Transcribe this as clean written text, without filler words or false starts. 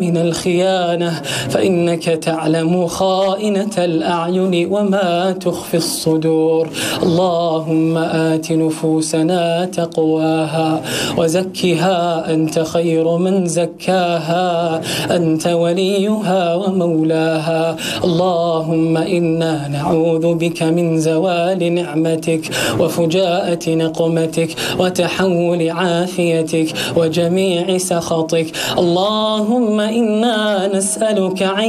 من الخيانة، فإنك تعلم خائنة الأعين وما تخفي الصدور. اللهم آت نفوسنا تقواها وزكها أنت خير من زكاها، أنت وليها ومولاها. اللهم إنا نعوذ بك من زوال نعمتك وفجاءة نقمتك وتحول عافيتك وجميع سخطك. اللهم إنا نسألك